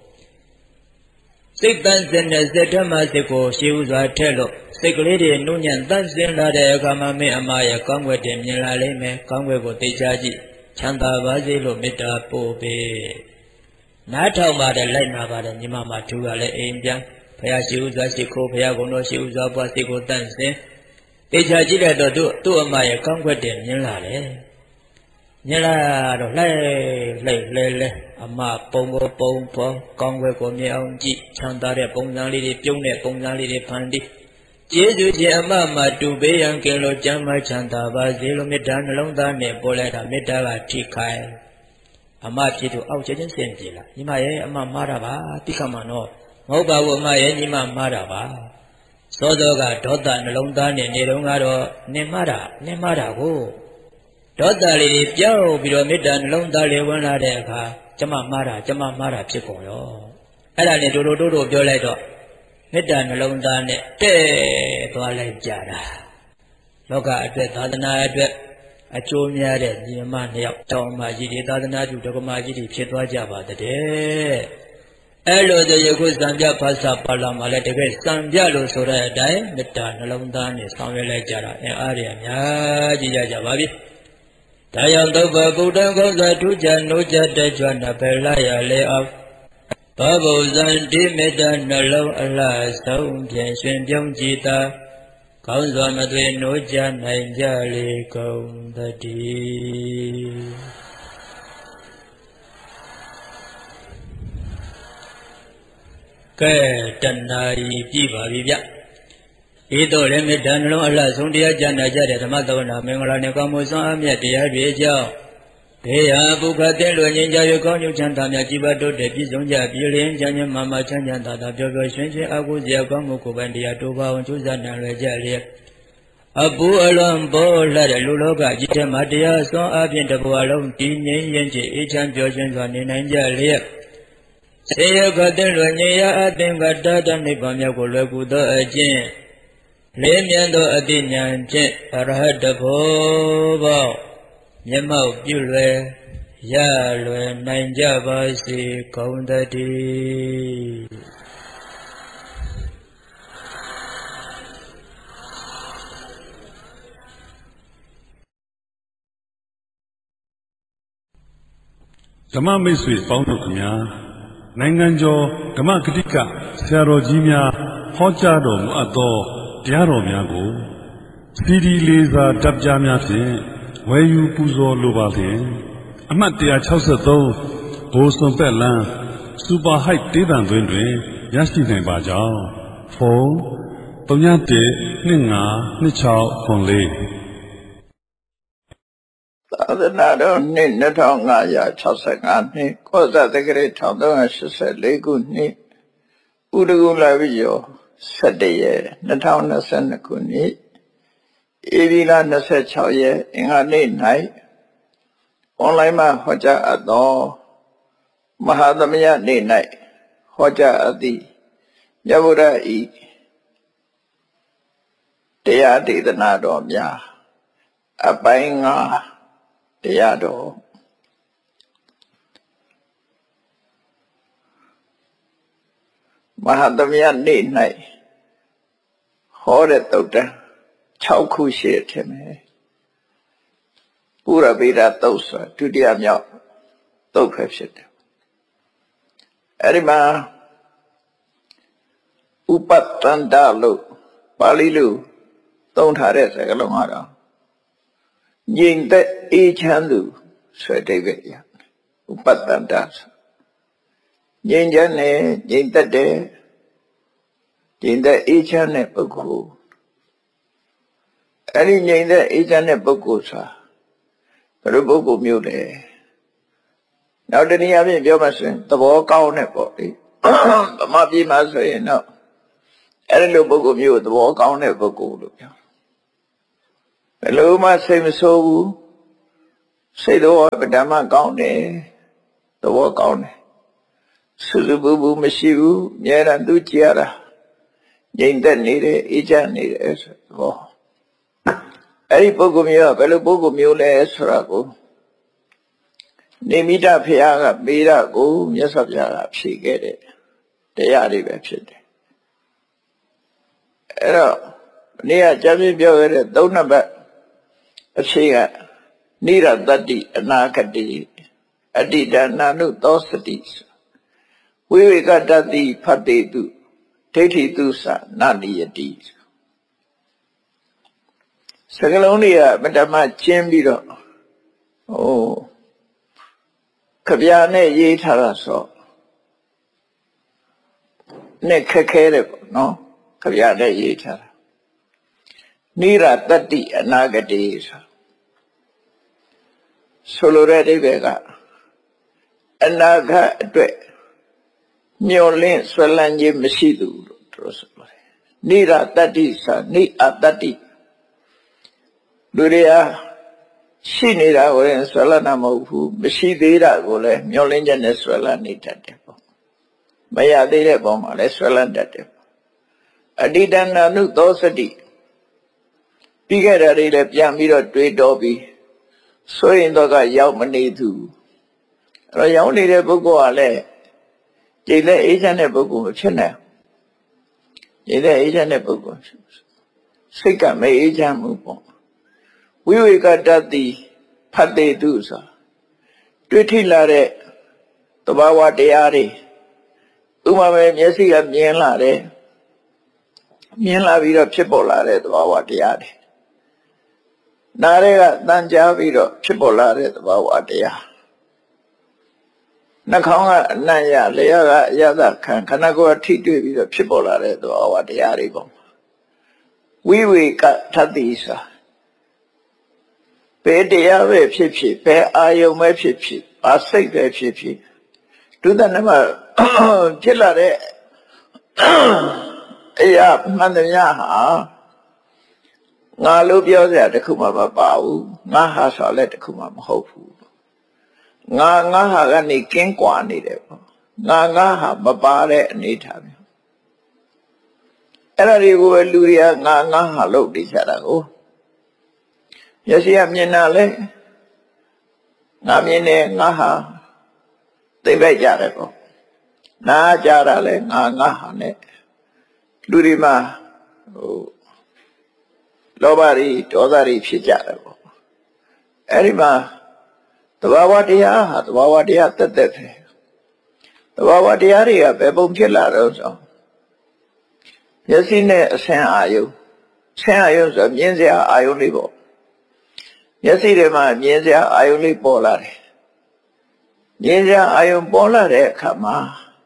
စိတ်တန်စင်တဲ့စိတ်ဓမ္မစိတ်ကိုရှေးဥစွာထက်လို့စိတ်ကလေးတွေနုညံ့တန့်စင်လာတဲ့အခါမှာမင်းအမရဲ့ကောင်းွယ်တင်မြင်လာလိမ့်မယ်ကောင်းွယ်ကိုသိချကြည့်ချမ်းသာပါစေလို့မေတ္တာပို့ပေးနားထောင်ပါတယ်လိုက်နာပါတယ်ညီမမထူကလည်းအိမ်ပြန်ဘုရားရှေးဥစွာရှိခိုးဘုရားကုံတော်ရှေးဥစွာပွားစိတ်ကိုတန့်စင်သိချကြည့်တဲ့တော့သူ့သူ့အမရဲ့ကောင်းွယ်တင်မြင်လာတယ်မြင်လာတော့လှဲလှဲလှဲလှဲအမပုံကိုပုံပေါ်ကောင်းွယ်ကိုမြင်အောင်ကြည့်ချမ်းသာတဲ့ပုံစံလေးတွေပြုံးတဲ့ပုံစံလေးတွေဖန်တီးကျေးဇူးရှင်အမမတူပေးရန်ကင်လို့ကျမ်းမချမ်းသာပါစေလို့မေတ္တာနှလုံးသားနဲ့ပို့လိုက်တာမေတ္တာကထိခိုင်အမဖြစ်သူအောက်ချင်းချင်းစင်ပြေလာညီမရဲ့အမမှားတာပါတိခမနော်မဟုတ်ပါဘူးအမရဲ့ညီမမှားတာပါစောစောကဒေါသနှလုံးသားနဲ့နေတော့ကတော့နင်မှားတာနင်မှားတာကိုဒေါသလေးတွေပြောင်းပြီးတော့မေတ္တာနှလုံးသားလေးဝင်လာတဲ့အခါကျမမှားတာကျမမှားတာဖြစ်ကုန်ရောအဲ့ဒါနဲ့တို့တို့တို့ပြောလိုက်တော့မေတ္တာနှလုံးသားနဲ့တဲ့သွားလိုက်ကြတာလောကအတွက်သာသနာအတွက်အကျိုးများတဲ့ညီမနှစ်ယောက်တောင်းမှကြီးတွေသာသနာ့ဒုဒကမာကြီးတွေဖြစ်သွားကြပါတဲ့အဲ့လိုတည်းယခုစံပြဖတ်စာပါလာမှလည်းတကယ်စံပြလို့ဆိုတဲ့အတိုင်းမေတ္တာနှလုံးသားနဲ့ဆောင်ရွက်လိုက်ကြတာအင်အားရအများကြီးကြကြပါပြီဒါကြောင့်သုဘဗုဒ္ဓဂုဏ်သာထူးခြားနိုးကြတဲ့ကြွနဘယ်လာရလေအောင်ဘောဘုဇံဒီမေတ္တာနှလုံးအလှဆုံးဖြင့်ရှင်ပြုံးကြည်သာကောင်းစွာမသွေနိုးကြနိုင်ကြလေကုန်သတည်းကဲတဏှာကြီးပြပါပြီဗျဤသို့လည်းမေတ္တာနှလုံးအလှဆုံးတရားကျမ်းနာကြတဲ့ဓမ္မသဝနာမင်္ဂလာနှင့်ကောင်းမှုစွမ်းအားမြတ်တရားတွေကြောင့်ဘေးဟာပုခတ်တဲ့လွယ်ငြိမ်းကြ၍ကောင်းကျိုးချမ်းသာများကြီးပါတိုးတက်ပြည့်စုံကြပြည်လျင်ချမ်းချမ်းမာမာချမ်းချမ်းသာသာပျော်ပျော်ရွှင်ရွှင်အကုစရာကောင်းမှုကိုယ်ပိုင်တရားတိုးပါအောင်ကြိုးစားနိုင်လွယ်ကြလျက်အပူအလွန်ပေါ်လာတဲ့လူလောကကြီးထဲမှာတရားစွမ်းအားဖြင့်တဘဝလုံးတည်ငြိမ်ရင်ချအေးချမ်းပျော်ရွှင်စွာနေနိုင်ကြလျက်စေယခတဲ့လွယ်ငြိမ်းရာအသင်္ကတတနိဗ္ဗာန်မြောက်ကိုလွယ်ကူသောအကျင့်လေးမြတ်သောအတိညာဖြင့်အရဟတဘောပေါမျက်မှောက်ပြုလွယ်ရလွယ်နိုင်ကြပါစေကုန်သတည်းဓမ္မမိတ်ဆွေပေါင်းတို့ခင်ဗျာနိုင်ငံကျော်ဓမ္မဂတိကဆရာတော်ကြီးများဟောကြားတော်မူအပ်သောတရားတော်များကိုစီဒီလေးစာတပ်ပြများဖြင့်ဝယ်ယူပူဇော်လိုပါလျင်အမှတ်one sixty-threeဘိုးစွန်သက်လန်းစူပါဟိုက်ဒေသံတွင်တွင်ရရှိနိုင်ပါကြောင်းဖုန်းthree one one two five two six four four သာသနာတော်နှစ်two thousand five hundred sixty-fiveနှစ်ကောဇတက္ကရာone thousand three hundred eighty-fourခုနှစ်ဥဒကုလပိယောsevenရက်two thousand twenty-twoခုနှစ်ဧပြီလtwenty-sixရက်အင်္ဂါနေ့၌အွန်လိုင်းမှာဟောကြားအပ်သောမဟာသမယနေ့၌ဟောကြားအပ်သည့်မြတ်ဗုဒ္ဓ၏တရားဒေသနာတော်များအပိုင်းငါးတရားတော်မဟာသမယနေ့၌ဟောတဲ့သုတ်တံsixခုရှိတယ်ထင်တယ်ပုရဗေဒသုတ်ဆိုဒုတိယမြောက်သုတ်ပဲဖြစ်တယ်အဲ့ဒီမှာဥပတ္တန္တလို့ပါဠိလိုသုံးထားတဲ့စကားလုံးကတော့ငြိမ်သက်အေးချမ်းသူဆိုတဲ့အဓိပ္ပာယ်ရဥပတ္တန္တငြိမ်ချမ်းတဲ့ငြိမ်သက်တဲ့ငြိမ်သက်အေးချမ်းတဲ့ပုဂ္ဂိုလ်အဲ့ဒီငြိမ်သက်အေးချမ်းတဲ့ပုဂ္ဂိုလ်ဆိုတာဘယ်လိုပုဂ္ဂိုလ်မျိုးလဲနောက်တနည်းအားဖြင့်ပြောမှဆိုရင်သဘောကောင်းတဲ့ပေါ့လေဗမာပြည်မှာဆိုရင်တော့အဲ့ဒီလိုပုဂ္ဂိုလ်မျိုးသဘောကောင်းတဲ့ပုဂ္ဂိုလ်လို့ပြောဘယ်လိုမှစိတ်မဆိုးဘူးစိတ်တော်ဗဓမ္မကောင်းတယ်သဘောကောင်းတယ်စုစုပူပူမရှိဘူးအများရန်သူကြည်ရတာငြိမ်သက်နေတယ်အေးချမ်းနေတယ်ဆိုတော့အဲ့ဒီပုဂ္ဂိုလ်မျိုးကဘယ်လိုပုဂ္ဂိုလ်မျိုးလဲဆိုတာကိုနေမိတဖရာကမေးတာကိုမြတ်စွာဘုရားကဖြေခဲ့တဲ့တရားတွေပဲဖြစ်တယ်အဲ့တော့နေ့ကကြပြပြောခဲ့တဲ့သုံးနံပါတ်အဖြေကနိရတတ္တိအနာဂတိအတ္တိတနာနုသောစတိဝိဝေကတတ္တိဖတ်တိတုဒိဋ္ဌိတုသနာနိယတိစကလုံးတွေကမတမကျင်းပြီးတော့ဟိုခဗျာနဲ့ရေးထားတာဆိုနဲ့ခက်ခဲတယ်ပေါ့နော်ခဗျာနဲ့ရေးထားတာနိရတတ္တိအနာဂတိဆိုဆိုလိုတဲ့အဓိပ္ပာယ်ကအနာဂတ်အတွက်မျော်လင့်ဆွဲလန်းခြင်းမရှိသူလို့သူဆိုပါတယ်နိရတတ္တိဆိုနိအတတ္တိလူတွေဟာရှိနေတာကိုလည်းဆွဲလန်းတာမဟုတ်ဘူးမရှိသေးတာကိုလည်းမျောလင်းချက်နဲ့ဆွဲလန်းနေတတ်တယ်ပေါ့မရသေးတဲ့ပုံမှာလဲဆွဲလန်းတတ်တယ်အတိတနာနုသောစတိပြီးခဲ့တဲ့တွေလည်းပြန်ပြီးတော့တွေးတောပြီးဆိုရင်တော့ကရောက်မနေသူအဲ့တော့ရောက်နေတဲ့ပုဂ္ဂိုလ်ကလည်းကြည်တဲ့အေးချမ်းတဲ့ပုဂ္ဂိုလ်မဖြစ်နိုင်ကြည်တဲ့အေးချမ်းတဲ့ပုဂ္ဂိုလ်စိတ်ကမအေးချမ်းဘူးပေါ့ဝိဝေကတ္တိဖတ်တေသူဆိုတွေ့ထိလာတဲ့သဘာဝတရားတွေဥပမာပဲမျက်စိကမြင်လာတယ်မြင်လာပြီးတော့ဖြစ်ပေါ်လာတဲ့သဘာဝတရားတွေနားတွေကတန်ကြားပြီးတော့ဖြစ်ပေါ်လာတဲ့သဘာဝတရားနှာခေါင်းကအနံ့ရလျှာကအရသာခံခန္ဓာကိုယ်ထိတွေ့ပြီးတော့ဖြစ်ပေါ်လာတဲ့သဘာဝတရားတွေပေါ့ဝိဝေကထတ္တိဆိုဘယ်တရားပဲဖြစ်ဖြစ်ဘယ်အာယုံပဲဖြစ်ဖြစ်ဘာစိတ်ပဲဖြစ်ဖြစ်ဒုသနမှာဖြစ်လာတဲ့အရာမှန်တရားဟာငါလို့ပြောစရာတခုမှမပါဘူးငါဟာဆိုလည်းတခုမှမဟုတ်ဘူးငါငါဟာကနေကင်းကွာနေတယ်ပေါ့ငါငါဟာမပါတဲ့အနေထားမျိုးအဲ့ဒါတွေကိုပဲလူတွေကငါငါဟာလို့နေကြတာကိုမျက်စိကမြင်တာလဲငါမြင်တယ်ငါဟာသိပိုက်ကြတယ်ပေါ့နားကြတာလဲငါငါဟာနဲ့လူတွေမှာဟိုလောဘတွေဒေါသတွေဖြစ်ကြတယ်ပေါ့အဲ့ဒီမှာသဘာဝတရားဟာသဘာဝတရားတက်တက်ပဲသဘာဝတရားတွေကဘယ်ပုံဖြစ်လာတော့ဆိုမျက်စိနဲ့အဆင်းအာယုဆင်းအာယုဆိုမြင်စရာအာယုလေးပေါ့မျက်စိထဲမှာမြင်စရာအာယုလေးပေါ်လာတယ်မြင်စရာအာယုပေါ်လာတဲ့အခါမှာ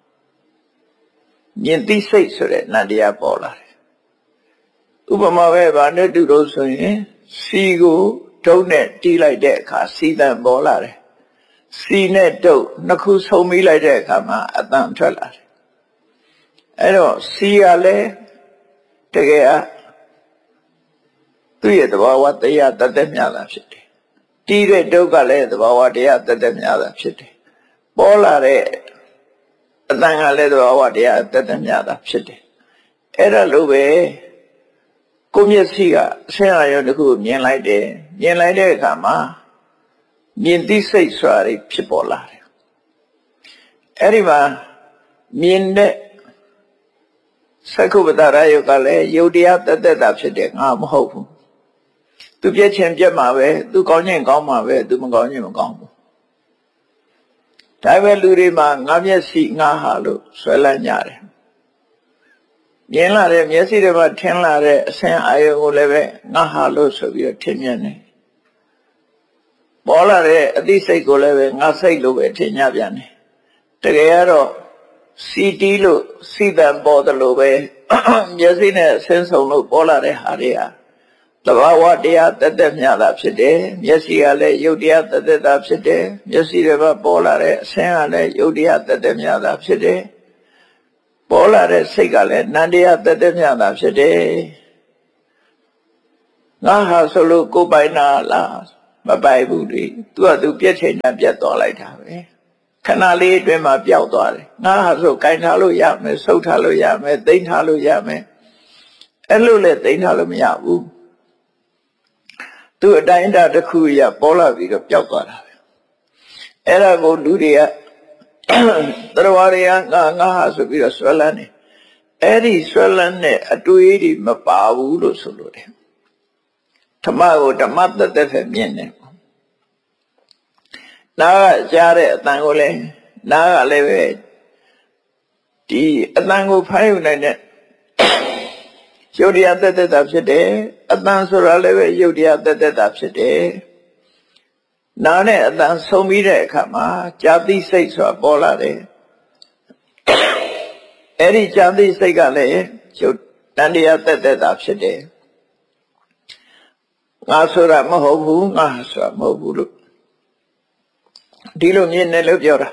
မြင်သိစိတ်ဆိုတဲ့နတ်တရားပေါ်လာတယ်ဥပမာပဲဗာနဲ့တူလို့ဆိုရင်စီကိုဒုတ်နဲ့တီးလိုက်တဲ့အခါစီတန်ပေါ်လာတယ်စီနဲ့ဒုတ်နှစ်ခုဆုံမိလိုက်တဲ့အခါမှာအတန်ထွက်လာတယ်အဲ့တော့စီကလည်းတကယ်အသူ့ရဲ့သဘာဝတရားတသက်မြတာဖြစ်တယ်တီးတဲ့ဒုတ်ကလည်းသဘာဝတရားတသက်မြတာဖြစ်တယ်ပေါ်လာတဲ့အတန်ကလည်းသဘာဝတရားတသက်မြတာဖြစ်တယ်အဲ့ဒါလိုပဲကိုမျက်စိကအဆင်းအာရုံတစ်ခုမြင်လိုက်တယ်မြင်လိုက်တဲ့အခါမှာမြင်သိစိတ်ဆိုတာဖြစ်ပေါ်လာတယ်အဲ့ဒီမှာမြင်တဲ့သက္ကုပ္ပတရယုတ်ကလည်းယုတ်တရားတသက်တာဖြစ်တယ်ငါမဟုတ်ဘူးသူပြည့်ချင်းပြတ်မှာပဲသူကောင်းခြင်းကောင်းမှာပဲသူမကောင်းခြင်းမကောင်းဘူးဒါပဲလူတွေမှာငါမျက်စိငါဟာလို့ဆွဲလန်းကြတယ်မြင်လာတဲ့မျက်စိတွေမှာထင်လာတဲ့အဆင်းအာယုံကိုလည်းပဲငါဟာလို့ဆိုပြီးတော့ထင်မြင်တယ်ပေါ်လာတဲ့အသိစိတ်ကိုလည်းပဲငါစိတ်လို့ပဲထင်ကြပြန်တယ်တကယ်ကတော့စီတီလို့စီတန်ပေါ်တယ်လို့ပဲမျက်စိနဲ့အဆင်းဆုံးလို့ပေါ်လာတဲ့ဟာတွေဟာသဘာဝတရားတသက်မြတာဖြစ်တယ်မျက်စိကလည်းယုတ်တရားတသက်တာဖြစ်တယ်မျက်စိတွေမှာပေါ်လာတဲ့အဆင်းကလည်းယုတ်တရားတသက်မြတာဖြစ်တယ်ပေါ်လာတဲ့စိတ်ကလည်းနန္တရားတသက်မြတာဖြစ်တယ်ငါဟာဆိုလို့ကိုယ်ပိုင်နာလားမပိုင်ဘူးလေသူကသူပြည့်ချိန်နဲ့ပြတ်သွားလိုက်တာပဲခဏလေးအတွင်းမှာပျောက်သွားတယ်ငါဟာဆိုကင်ထားလို့ရမယ်ဆုပ်ထားလို့ရမယ်သိမ်းထားလို့ရမယ်အဲ့လိုလေသိမ်းထားလို့မရဘူးသူအတိုင်းအတာတစ်ခုရပေါ်လာပြီးတော့ပျောက်သွားတာပဲအဲ့ဒါကိုလူတွေကသရဝရယငါငါဟာဆိုပြီးတော့ဆွဲလန်းနေအဲ့ဒီဆွဲလန်းတဲ့အတွေးတွေမပါဘူးလို့ဆိုလို့တယ်ဓမ္မကိုဓမ္မတသက်ပဲမြင်တယ်နားကကြားတဲ့အတန်ကိုလည်းနားကလည်းပဲဒီအတန်ကိုဖမ်းယူနိုင်တဲ့ယုတ်တရားတသက်တာဖြစ်တယ်အတန်ဆိုတာလည်းပဲယုတ်တရားတသက်တာဖြစ်တယ်နားနဲ့အတန်ဆုံပြီးတဲ့အခါမှာကြာတိစိတ်ဆိုတာပေါ်လာတယ်အဲ့ဒီကြာတိစိတ်ကလည်းယုတ်တန်တရားတသက်တာဖြစ်တယ်ငါဆိုတာမဟုတ်ဘူးငါဆိုတာမဟုတ်ဘူးလို့ဒီလိုမြင်တယ်လို့ပြောတာ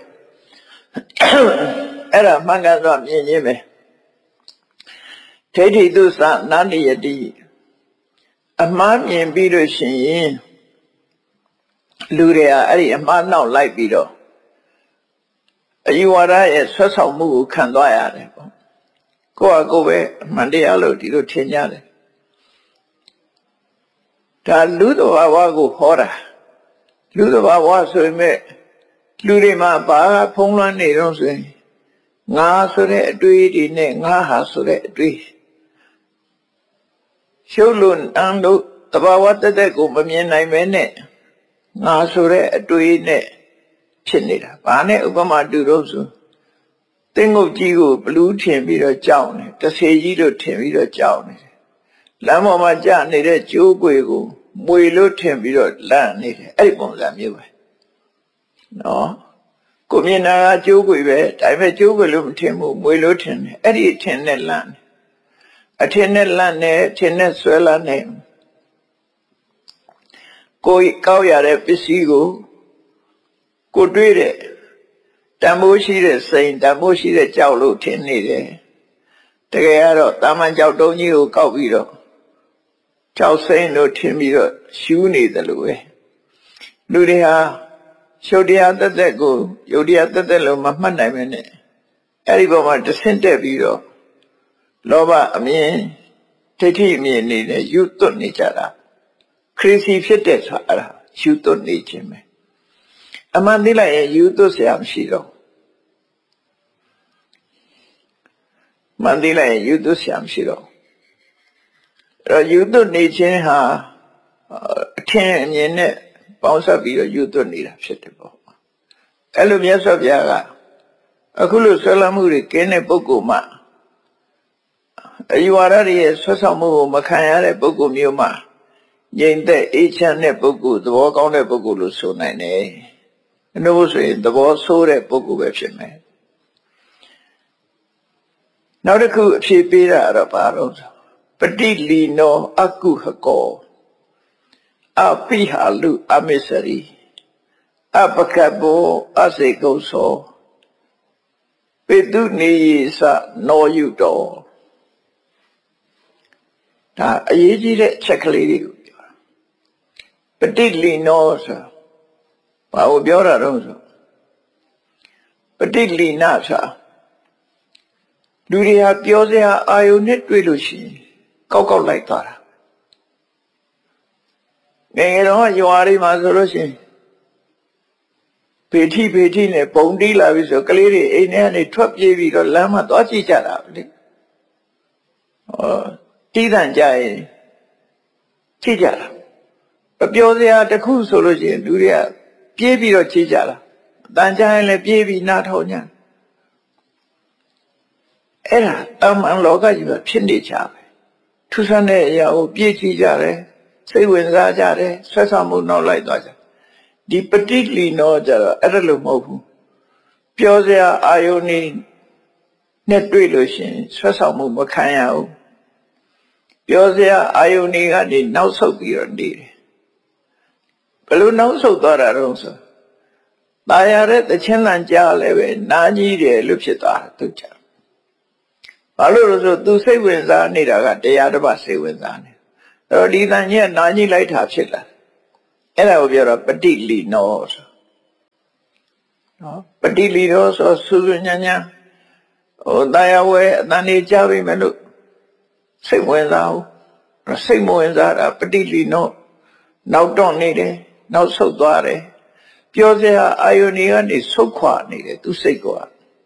အဲ့ဒါမှန်ကန်စွာမြင်ခြင်းပဲဒိဋ္ဌိသုသနာနိယတိအမှားမြင်ပြီးလို့ရှိရင်လူတွေကအဲ့ဒီအမှားနောက်လိုက်ပြီးတော့အယူဝါဒရဲ့ဆွဲဆောင်မှုကိုခံသွားရတယ်ပေါ့ကိုယ့်ဟာကိုယ်ပဲအမှန်တရားလို့ဒီလိုထင်ကြတယ်ဒါလူတော်ဘာဝကိုဟောတာလူတော်ဘာဝဆိုရင်မဲ့လူတွေမှာဘာဖုံးလွှမ်းနေတော့ဆိုရင်ငါဆိုတဲ့အတွေးတွေနဲ့ငါဟာဆိုတဲ့အတွေးရှုပ်လို့အန်လို့တဘာဝတက်တက်ကိုမမြင်နိုင်မဲနဲ့ငါဆိုတဲ့အတွေးနဲ့ဖြစ်နေတာဘာနဲ့ဥပမာတူတော့ဆိုတင်းငုတ်ကြီးကိုဘလူးထင်ပြီးတော့ကြောက်နေတဆေကြီးလို့ထင်ပြီးတော့ကြောက်နေတယ်လမ်းပေါ်မှာကြာနေတဲ့ကျိုးကွေကိုမွေလို့ထင်ပြီးတော့လန့်နေတယ်အဲ့ဒီပုံစံမျိုးပဲနော်ကိုမြင်တာကကျိုးကွေပဲဒါပေမဲ့ကျိုးကွေလို့မထင်ဘူးမွေလို့ထင်တယ်အဲ့ဒီထင်နဲ့လန့်အထင်နဲ့လန့်နေထင်နဲ့ဆွဲလန့်နေကိုကောက်ရတဲ့ပစ္စည်းကိုကိုတွေးတဲ့တန်ဖိုးရှိတဲ့စိန်တန်ဖိုးရှိတဲ့ကြောက်လို့ထင်နေတယ်တကယ်ကတော့တာမန်ကြောက်တုံးကြီးကိုကောက်ပြီးတော့ကြောက်စိန်လို့ထင်ပြီးတော့ရှူးနေတယ်လို့ပဲလူတွေဟာရှုပ်တရားတက်တက်ကိုယုတ်တရားတက်တက်လို့မမှတ်နိုင်မနဲ့အဲ့ဒီပေါ်မှာတဆင့်တက်ပြီးတော့လောဘအမြင်ထိဋ္ဌိအမြင်နေတဲ့ယူသွတ်နေကြတာခရစ်စီဖြစ်တဲ့ဆိုအဲ့ဒါယူသွတ်နေခြင်းပဲအမှန်သိလိုက်ရင်ယူသွတ်ဆရာမရှိတော့မှန်သိလိုက်ရင်ယူသွတ်ဆရာမရှိတော့အဲ့တော့ယူသွတ်နေခြင်းဟာအထင်အမြင်နဲ့ပေါင်းစပ်ပြီးတော့ယူသွတ်နေတာဖြစ်တယ်ပေါ့အဲ့လိုမြတ်စွာဘုရားကအခုလိုဆွဲလမ်းမှုတွေကင်းတဲ့ပုဂ္ဂိုလ်မှအယူဝါဒတွေရဲ့ဆွဲဆောင်မှုကိုမခံရတဲ့ပုဂ္ဂိုလ်မျိုးမှာငြိမ်သက်အေးချမ်းတဲ့ပုဂ္ဂိုလ်သဘောကောင်းတဲ့ပုဂ္ဂိုလ်လို့ဆိုနိုင်တယ်။နှုတ်ဆိုရင်သဘောဆိုးတဲ့ပုဂ္ဂိုလ်ပဲဖြစ်မယ်။နောက်တစ်ခုအဖြေပေးတာတော့ဘာလို့ဆိုပฏิလီနောအကုဟကောအပိဟာလူအမစ္စရိအပကဘောအစေကုသောပေတုနေသနောယုတောဒါအရေးကြီးတဲ့အချက်ကလေးတွေကိုပြောတာပฏิလီနောဆိုဘာကိုပြောတာတော့ဆိုပฏิလီနာဆိုလူတွေဟာပြောစရာအာယုန်နဲ့တွေ့လို့ရှိရင်ကောက်ကောက်လိုက်သွားတာငယ်ငယ်တော့ရွာတွေမှာဆိုလို့ရှိရင်ဖေထိဖေထိနဲ့ပုံတီးလာပြီဆိုကလေးတွေအိမ်ထဲကနေထွက်ပြေးပြီးတော့လမ်းမှာသွားကြည့်ကြတာလေဟောတီးတန်ကြရင်ကြည့်ကြတာအပြောစရာတစ်ခုဆိုလို့ရှိရင်လူတွေကပြေးပြီးတော့ကြည့်ကြတာတန်ကြရင်လည်းပြေးပြီးနားထောင်ကြအဲ့ဒါအမှန်လောကကြီးမှာဖြစ်နေကြပဲထူးဆန်းတဲ့အရာကိုပြေးကြည့်ကြတယ်စိတ်ဝင်စားကြတယ်ဆွဲဆောင်မှုနောက်လိုက်သွားကြဒီပฏิလီနောကြတော့အဲ့ဒါလို့မဟုတ်ဘူးပြောစရာအာယုန်နဲ့တွေ့လို့ရှိရင်ဆွဲဆောင်မှုမခံရဘူးပြောစရာအာယုန်တွေကနေနောက်ဆုတ်ပြီးတော့နေတယ်ဘယ်လိုနောက်ဆုတ်သွားတာတော့ဆိုตายရတဲ့တခြင်းလန့်ကြားလည်းပဲနားကြီးတယ်လို့ဖြစ်သွားတာသူကြဘာလို့လဲဆိုသူစိတ်ဝင်စားနေတာကတရားတစ်ပါးစိတ်ဝင်စားနေအဲ့တော့ဒီတန်ကြီးကနားကြီးလိုက်တာဖြစ်လာအဲ့ဒါကိုပြောတော့ပฏิလီနောဆိုနော်ပฏิလီနောဆိုစူးစူးညံ့ညံ့ဟိုတရားဝဲအတန်နေကြပြီမဲ့လို့စိတ်ဝင်စားဘူးစိတ်မဝင်စားတာပฏิလီနောနောက်တော့နေတယ်နောက်ဆုတ်သွားတယ်ပြောစရာအာယုန်တွေကနေဆုတ်ခွာနေတယ်သူစိတ်က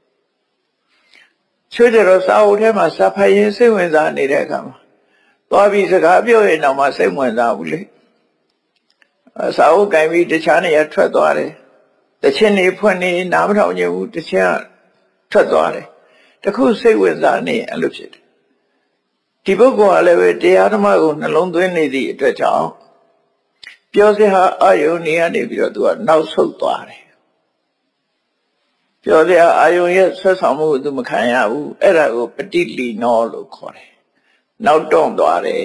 ချွေးကြတော့စာအုပ်ထဲမှာစာဖတ်ရင်စိတ်ဝင်စားနေတဲ့အခါမှာသွားပြီးစကားပြောရင်တော့မှစိတ်ဝင်စားဘူးလေစာအုပ်ကင်ပြီးတခြားနေရာထွက်သွားတယ်တခြင်းနေဖွင့်နေနားမထောင်ချင်ဘူးတခြင်းထွက်သွားတယ်တခုစိတ်ဝင်စားနေအဲ့လိုဖြစ်တယ်ဒီပုဂ္ဂိုလ်ကလည်းပဲတရားဓမ္မကိုနှလုံးသွင်းနေသည့်အတွက်ကြောင့်ပြောစရာအာယုန်နေရနေပြီးတော့သူကနောက်ဆုတ်သွားတယ်ပြောစရာအာယုန်ရဲ့ဆက်ဆောင်မှုကိုသူမခံရဘူးအဲ့ဒါကိုပฏิလီနောလို့ခေါ်တယ်နောက်တွန့်သွားတယ်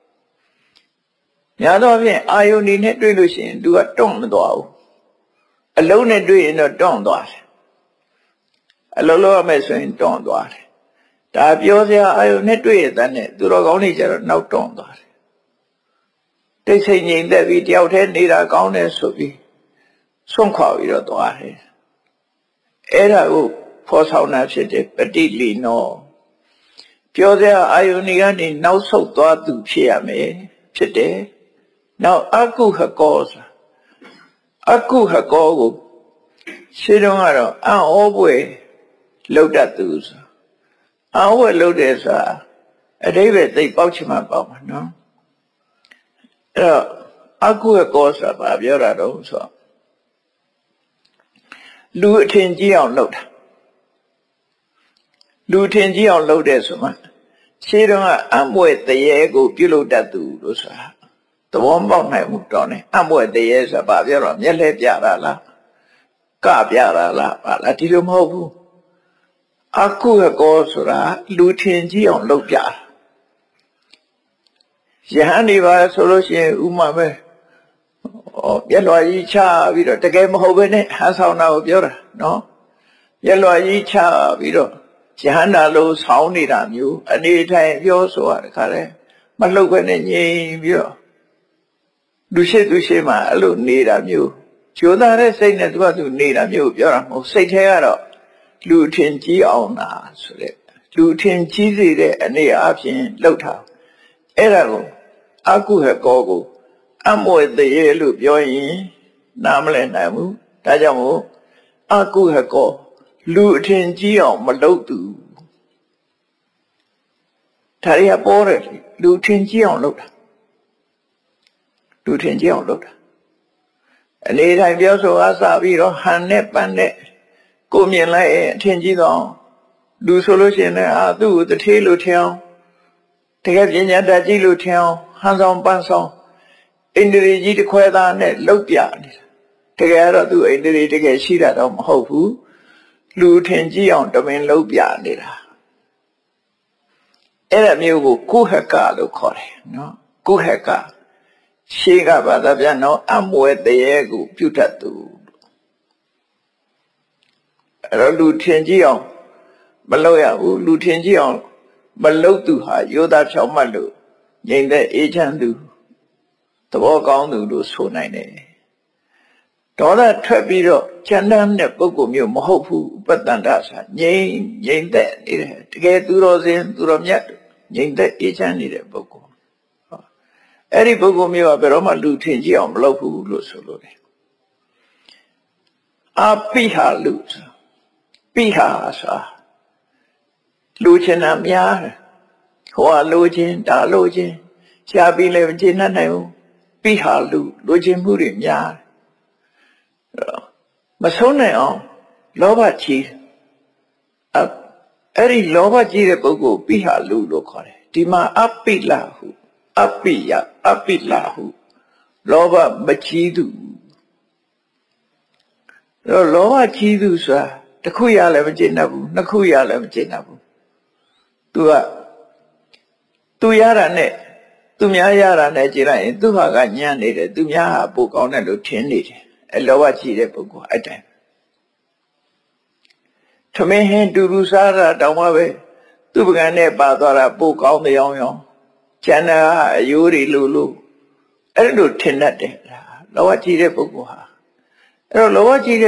များသောအားဖြင့်အာယုန်နေနဲ့တွေ့လို့ရှိရင်သူကတွန့်မသွားဘူးအလုံးနဲ့တွေ့ရင်တော့တွန့်သွားတယ်အလုံးလုံးရမယ်ဆိုရင်တွန့်သွားတယ်ဒါပြောစရာအာယုန်နဲ့တွေ့ရတဲ့နဲ့သူတော်ကောင်းတွေကျတော့နောက်တွန့်သွားတယ်တိတ်ဆိတ်ငြိမ်သက်ပြီးတယောက်တည်းနေတာကောင်းတယ်ဆိုပြီးဆွန့်ခွာပြီးတော့သွားတယ်အဲ့ဒါကိုဖော်ဆောင်တာဖြစ်တယ်ပฏิလီနောပြောစရာအာယုန်ကနေနောက်ဆုတ်သွားသူဖြစ်ရမယ်ဖြစ်တယ်နောက်အကုဟကောဆိုအကုဟကောကိုရှင်းတော့ကတော့အံ့ဩပွေလောက်တတ်သူဆိုအံ့ဩပွေလောက်တယ်ဆိုတာအတိပ္ပယ်သိပေါက်ချင်မှပေါက်မှာနော်အဲ့တော့အကုဟကောဆိုတာဘာပြောတာတော့ဆိုလူအထင်ကြီးအောင်လုပ်တာလူထင်ကြီးအောင်လုပ်တယ်ဆိုမှရှင်းတော့ကအံ့ပွေတရေကိုပြုလုပ်တတ်သူလို့ဆိုတာသဘောပေါက်နိုင်မှုတော့ねအံ့ပွေတရေဆိုတာဘာပြောတော့မျက်လှည့်ပြတာလားကပြတာလားပါလားဒီလိုမဟုတ်ဘူးအကုဟကောဆိုတာလူထင်ကြီးအောင်လုပ်ပြယဟန်ဒီပါဆိုလို့ရှိရင်ဥမာပဲဩမျက်လွှာကြီးချပြီးတော့တကယ်မဟုတ်ဘဲနဲ့ဟန်ဆောင်တာကိုပြောတာနော်မျက်လွှာကြီးချပြီးတော့ယဟန်တာလို့ဆောင်းနေတာမျိုးအနေထိုင်ပြောဆိုရတဲ့ခါလဲမလှုပ်ဘဲနဲ့ငြိမ်ပြီးတော့လူရှိသူရှိမှအဲ့လိုနေတာမျိုးကျိုးသားတဲ့စိတ်နဲ့သူကသူနေတာမျိုးပြောတာမဟုတ်စိတ်ထဲကတော့လူထင်ကြီးအောင်တာဆိုတဲ့လူထင်ကြီးစေတဲ့အနေအချင်းလှုပ်တာအဲ့ဒါကိုအကုဟကောကိုအမွေတရေလို့ပြောရင်နားမလည်နိုင်ဘူးဒါကြောင့်မို့အကုဟကောလူအထင်ကြီးအောင်မလုပ်သူဒါရီကပေါ်တယ်လူထင်ကြီးအောင်လုပ်တာလူထင်ကြီးအောင်လုပ်တာအနေတိုင်းပြောဆိုအားစပြီးတော့ဟန်နဲ့ပန်းနဲ့ကိုမြင်လိုက်အထင်ကြီးတော့လူဆိုလို့ရှိရင်လည်းအာသူ့ကိုတထေးလို့ထင်အောင်တကယ်ပညာတတ်ကြီးလို့ထင်အောင်ဟန်ဆောင်ပန်းဆောင်အိန္ဒြေကြီးတစ်ခွဲသားနဲ့လှုပ်ပြနေတာတကယ်တော့သူ့အိန္ဒြေတကယ်ရှိတာတော့မဟုတ်ဘူးလူထင်ကြီးအောင်တမင်လှုပ်ပြနေတာအဲ့ဒါမျိုးကိုကုဟကလို့ခေါ်တယ်နော်ကုဟကရှေးကဘာသာပြန်တော့အမွေတရေကိုပြုတတ်သူအဲ့တော့လူထင်ကြီးအောင်မလုပ်ရဘူးလူထင်ကြီးအောင်မလုပ်သူဟာယောသားဖြောင်းမှတ်လို့ငြိမ်သက်အေးချမ်းသူသဘောကောင်းသူလို့ဆိုနိုင်တယ်ဒေါသထွက်ပြီးတော့ချမ်းသာတဲ့ပုဂ္ဂိုလ်မျိုးမဟုတ်ဘူးဥပတ္တန္တဆာငြိမ်ငြိမ်သက်နေတယ်တကယ်သူတော်စင်သူတော်မြတ်ငြိမ်သက်အေးချမ်းနေတဲ့ပုဂ္ဂိုလ်အဲ့ဒီပုဂ္ဂိုလ်မျိုးကဘယ်တော့မှလူထင်ကြီးအောင်မလုပ်ဘူးလို့ဆိုလို့တယ်အပိဟာလူပိဟာဆိုလူချင်တာများတယ်ဟိုကလူချင်းဒါလူချင်းရှားပြီးလည်းမချင်နိုင်ဘူးပိဟာလူလူချင်းမှုတွေများတယ်မဆုံးနိုင်အောင်လောဘကြီးအဲ့ဒီလောဘကြီးတဲ့ပုဂ္ဂိုလ်ပိဟာလူလို့ခေါ်တယ်ဒီမှာအပိလဟုအပိယအပိလဟုလောဘမကြီးသူတော့လောဘကြီးသူဆိုတာတစ်ခုရလည်းမကျင့်တတ်ဘူးနှစ်ခုရလည်းမကျင့်တတ်ဘူးသူကသူရတာနဲ့သူများရတာနဲ့ကြည့်လိုက်ရင်သူဟာကညံ့နေတယ်သူများဟာပိုကောင်းတယ်လို့ထင်နေတယ်အဲလောဘကြီးတဲ့ပုဂ္ဂိုလ်အဲ့တိုင်းထမင်းဟင်းတူတူစားတာတောင်မှပဲသူပကံနဲ့ပါသွားတာပိုကောင်းတဲ့အောင်ရောကျန်တာအယိုးတွေလို့လို့အဲ့လိုထင်တတ်တယ်လောဘကြီးတဲ့ပုဂ္ဂိုလ်ဟာအဲ့တော့လောဘကြီး